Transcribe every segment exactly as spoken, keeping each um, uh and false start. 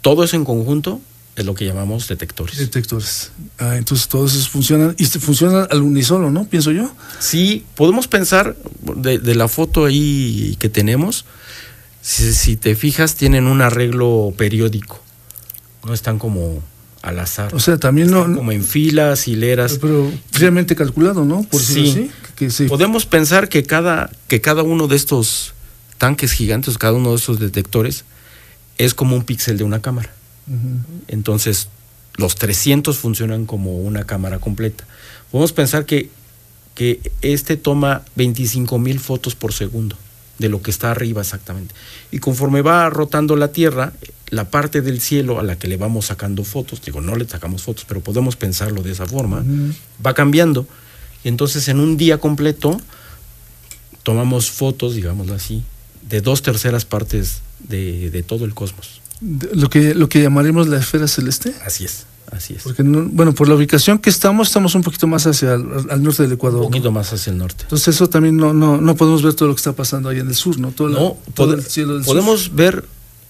todo eso en conjunto es lo que llamamos detectores. Detectores. Ah, entonces todos esos funcionan, y funcionan al unísono, ¿no? Pienso yo. Sí, podemos pensar, de, de la foto ahí que tenemos, si, si te fijas, tienen un arreglo periódico. No están como al azar. O sea, también están no... como en filas, hileras. Pero fríamente calculado, ¿no? Por sí. Así, que, que sí. Podemos pensar que cada, que cada uno de estos tanques gigantes, cada uno de estos detectores, es como un píxel de una cámara. Uh-huh. Entonces, los trescientos funcionan como una cámara completa. Podemos pensar que, que este toma veinticinco mil fotos por segundo de lo que está arriba exactamente. Y conforme va rotando la Tierra, la parte del cielo a la que le vamos sacando fotos, digo, no le sacamos fotos, pero podemos pensarlo de esa forma, uh-huh. va cambiando. Y entonces, en un día completo, tomamos fotos, digámoslo así, de dos terceras partes de, de todo el cosmos. Lo que, lo que llamaremos la esfera celeste. Así es, así es. Porque, no, bueno, por la ubicación que estamos, estamos un poquito más hacia el, al norte del Ecuador. Un poquito ¿no? más hacia el norte. Entonces eso también no, no, no podemos ver todo lo que está pasando ahí en el sur, ¿no? Todo, no, la, todo pod- el cielo del podemos sur. ver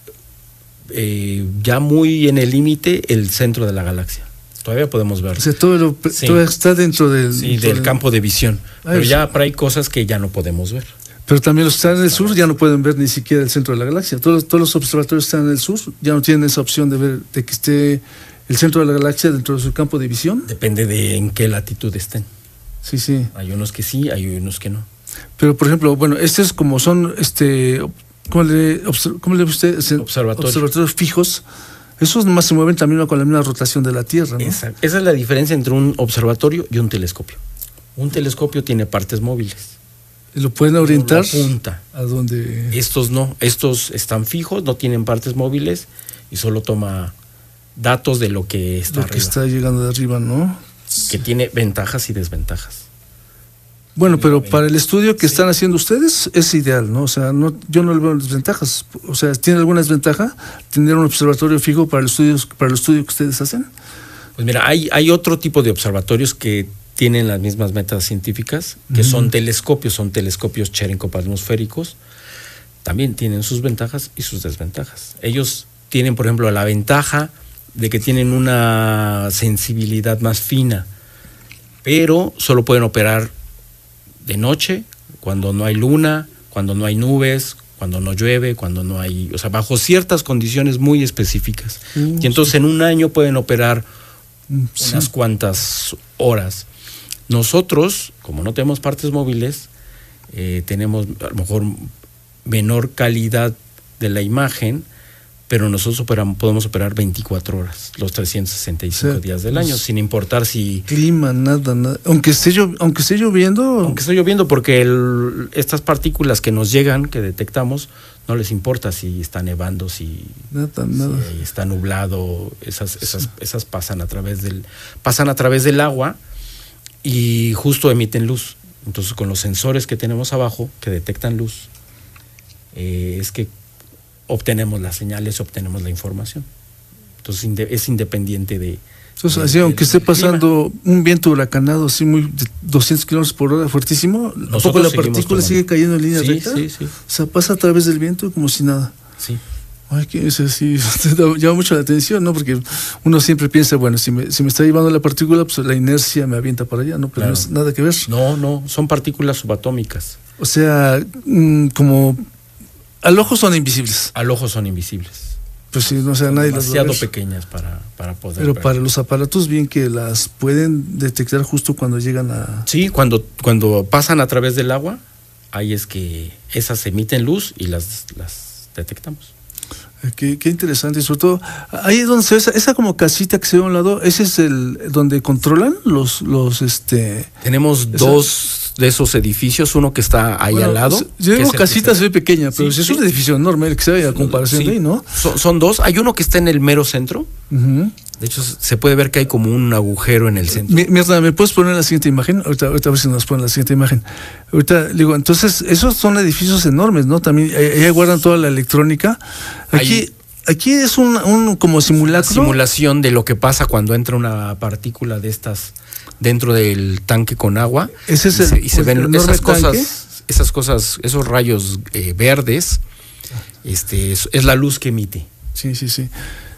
eh, ya muy en el límite el centro de la galaxia. Todavía podemos verlo. O sea, todo, lo, sí. todo está dentro del... Sí, del del campo de visión. Ay, pero sí. ya pero hay cosas que ya no podemos ver. Pero también los que están en el sur ya no pueden ver ni siquiera el centro de la galaxia. Todos, todos los observatorios que están en el sur ya no tienen esa opción de ver, de que esté el centro de la galaxia dentro de su campo de visión. Depende de en qué latitud estén. Sí, sí. Hay unos que sí, hay unos que no. Pero, por ejemplo, bueno, estos como son, este, ¿cómo le, cómo le usted? Observatorio. Observatorios fijos. Esos nomás se mueven también con la misma rotación de la Tierra, ¿no? Esa, esa es la diferencia entre un observatorio y un telescopio. Un telescopio tiene partes móviles. Y lo pueden orientar la punta. A donde... Estos no, estos están fijos, no tienen partes móviles y solo toma datos de lo que está lo arriba. que está llegando de arriba, ¿no? Que tiene ventajas y desventajas. Bueno, pero para el estudio que sí. están haciendo ustedes es ideal, ¿no? O sea, no, yo no le veo desventajas. O sea, ¿tiene alguna desventaja tener un observatorio fijo para el estudio, para el estudio que ustedes hacen? Pues mira, hay, hay otro tipo de observatorios que tienen las mismas metas científicas, que uh-huh. son telescopios, son telescopios cherenkov-atmosféricos. También tienen sus ventajas y sus desventajas. Ellos tienen, por ejemplo, la ventaja de que tienen una sensibilidad más fina, pero solo pueden operar de noche, cuando no hay luna, cuando no hay nubes, cuando no llueve, cuando no hay... O sea, bajo ciertas condiciones muy específicas. Mm, y entonces sí. en un año pueden operar sí. unas cuantas horas. Nosotros, como no tenemos partes móviles, eh, tenemos a lo mejor menor calidad de la imagen, pero nosotros operamos, podemos operar veinticuatro horas, los trescientos sesenta y cinco o sea, días del año, pues, sin importar si... Clima, nada, nada. Aunque esté, llo- aunque esté lloviendo... Aunque esté lloviendo, porque el, estas partículas que nos llegan, que detectamos, no les importa si está nevando, si, nada, nada. si está nublado, esas, esas, sí. esas pasan a través del, pasan a través del agua y justo emiten luz. Entonces, con los sensores que tenemos abajo, que detectan luz, eh, es que obtenemos las señales, obtenemos la información. Entonces inde- es independiente de... Entonces, de, así, de, aunque esté pasando clima. Un viento huracanado así muy de doscientos kilómetros por hora fuertísimo, ¿a poco la partícula tomando. Sigue cayendo en línea sí, recta? Sí, sí. O sea, pasa a través del viento como si nada. Sí. Ay, que eso sí, llama mucho la atención, ¿no? Porque uno siempre piensa, bueno, si me, si me está llevando la partícula, pues la inercia me avienta para allá, ¿no? Pero claro. No es nada que ver. No, no, son partículas subatómicas. O sea, mmm, como... Al ojo son invisibles. Al ojo son invisibles. Pues sí, no sé, sea, nadie las va a ver. Demasiado pequeñas para, para poder Pero ver. Para los aparatos bien que las pueden detectar justo cuando llegan a... Sí, cuando, cuando pasan a través del agua, ahí es que esas emiten luz y las, las detectamos. Qué, qué interesante, y sobre todo, ahí es donde se ve esa, esa como casita que se ve a un lado, ese es el donde controlan los, los este... Tenemos esa... dos de esos edificios, uno que está ahí bueno, al lado. Yo digo casita se ve pequeña, pero sí, si sí. es un edificio enorme el que se ve a comparación sí. de ahí, ¿no? Son, son dos, hay uno que está en el mero centro, uh-huh. de hecho se puede ver que hay como un agujero en el centro. Mierda, ¿me puedes poner la siguiente imagen? Ahorita, ahorita a ver si nos ponen la siguiente imagen. Ahorita digo, entonces esos son edificios enormes, ¿no? También ahí guardan toda la electrónica. Aquí... Ahí, Aquí es un, un como simulacro. Una simulación de lo que pasa cuando entra una partícula de estas dentro del tanque con agua. Ese es y el, se, y se ven esas tanque. cosas, esas cosas, esos rayos eh, verdes. Este es, es la luz que emite. Sí, sí, sí.